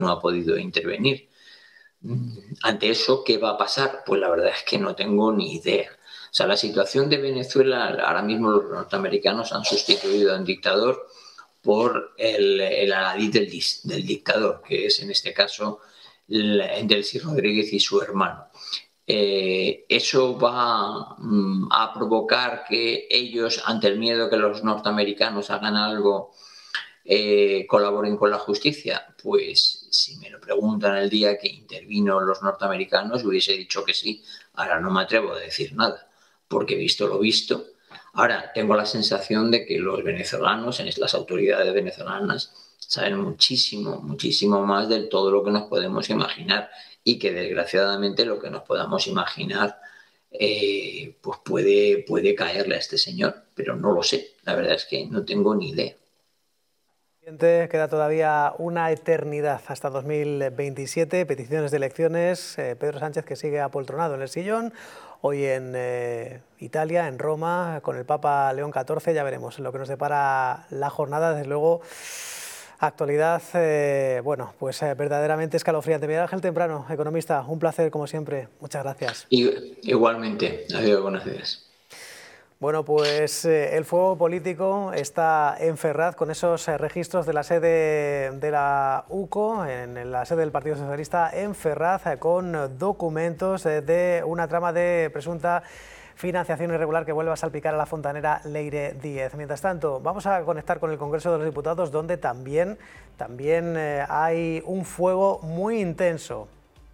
no ha podido intervenir. Ante eso, ¿qué va a pasar? Pues la verdad es que no tengo ni idea. O sea, la situación de Venezuela, ahora mismo los norteamericanos han sustituido a un dictador por el adalid del dictador, que es en este caso Delcy Rodríguez y su hermano. Eso va a provocar que ellos, ante el miedo que los norteamericanos hagan algo, colaboren con la justicia. Pues si me lo preguntan el día que intervino los norteamericanos, hubiese dicho que sí. Ahora no me atrevo a decir nada, porque visto lo visto. Ahora tengo la sensación de que los venezolanos, las autoridades venezolanas, saben muchísimo, muchísimo más de todo lo que nos podemos imaginar, y que desgraciadamente lo que nos podamos imaginar pues puede caerle a este señor, pero no lo sé. La verdad es que no tengo ni idea. Queda todavía una eternidad hasta 2027, peticiones de elecciones, Pedro Sánchez que sigue apoltronado en el sillón, hoy en Italia, en Roma, con el Papa León XIV, ya veremos lo que nos depara la jornada, desde luego, actualidad, bueno, pues verdaderamente escalofriante. Miguel Ángel Temprano, economista, un placer como siempre, muchas gracias. Igualmente, adiós, buenos días. Bueno, pues el fuego político está en Ferraz con esos registros de la sede de la UCO, en la sede del Partido Socialista en Ferraz, con documentos de una trama de presunta financiación irregular que vuelve a salpicar a la fontanera Leire Díez. Mientras tanto, vamos a conectar con el Congreso de los Diputados, donde también hay un fuego muy intenso.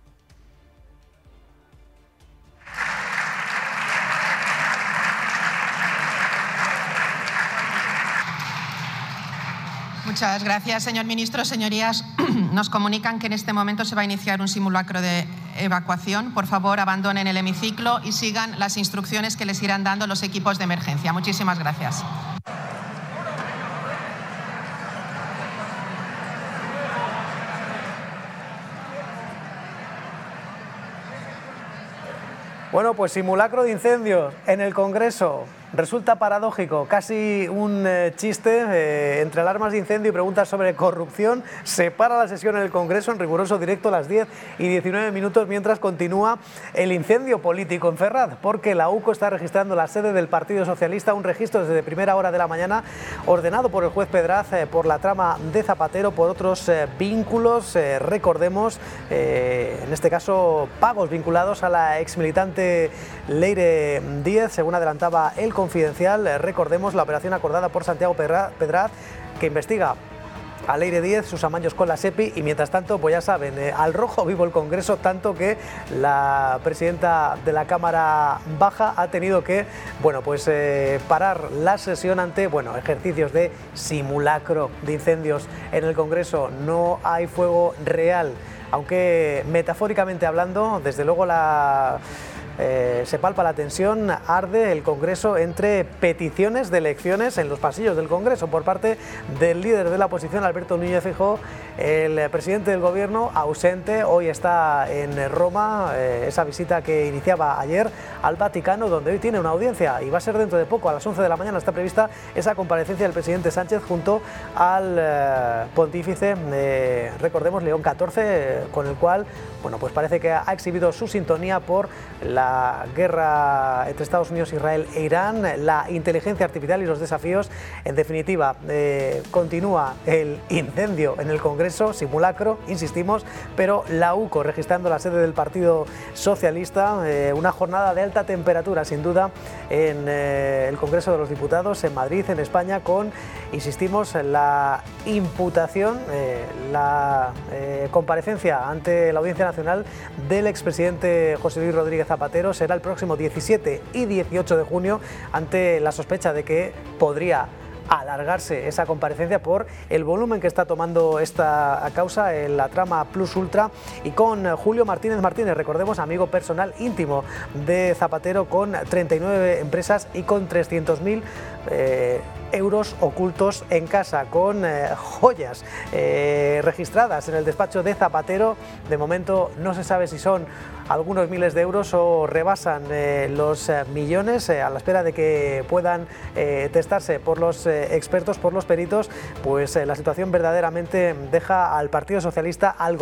Muchas gracias, señor ministro. Señorías, nos comunican que en este momento se va a iniciar un simulacro de evacuación. Por favor, abandonen el hemiciclo y sigan las instrucciones que les irán dando los equipos de emergencia. Muchísimas gracias. Bueno, pues simulacro de incendios en el Congreso. Resulta paradójico, casi un chiste, entre alarmas de incendio y preguntas sobre corrupción. Se para la sesión en el Congreso en riguroso directo a las 10:19 mientras continúa el incendio político en Ferraz, porque la UCO está registrando la sede del Partido Socialista, un registro desde primera hora de la mañana ordenado por el juez Pedraz por la trama de Zapatero, por otros vínculos, recordemos, en este caso pagos vinculados a la exmilitante Leire Díez, según adelantaba el Confidencial. Recordemos la operación acordada por Santiago Pedraz, que investiga a Leire Díez, sus amaños con la SEPI, y mientras tanto, pues ya saben, al rojo vivo el Congreso, tanto que la presidenta de la Cámara Baja ha tenido que, bueno, pues parar la sesión ante, bueno, ejercicios de simulacro de incendios en el Congreso. No hay fuego real, aunque metafóricamente hablando, desde luego se palpa la tensión, arde el Congreso entre peticiones de elecciones en los pasillos del Congreso por parte del líder de la oposición, Alberto Núñez Feijóo. El presidente del Gobierno ausente, hoy está en Roma, esa visita que iniciaba ayer al Vaticano, donde hoy tiene una audiencia y va a ser dentro de poco, a las 11 de la mañana está prevista esa comparecencia del presidente Sánchez junto al pontífice, recordemos, León XIV, con el cual, bueno, pues parece que ha exhibido su sintonía por la guerra entre Estados Unidos, Israel e Irán, la inteligencia artificial y los desafíos. En definitiva, continúa el incendio en el Congreso, simulacro, insistimos, pero la UCO registrando la sede del Partido Socialista, una jornada de alta temperatura sin duda en el Congreso de los Diputados, en Madrid, en España, con, insistimos, la imputación, la comparecencia ante la Audiencia Nacional del expresidente José Luis Rodríguez Zapatero. Será el próximo 17 y 18 de junio, ante la sospecha de que podría alargarse esa comparecencia por el volumen que está tomando esta causa, en la trama Plus Ultra, y con Julio Martínez Martínez, recordemos, amigo personal íntimo de Zapatero, con 39 empresas y con 300.000 euros ocultos en casa, con joyas registradas en el despacho de Zapatero. De momento no se sabe si son algunos miles de euros o rebasan los millones, a la espera de que puedan testarse por los expertos, por los peritos. Pues la situación verdaderamente deja al Partido Socialista algo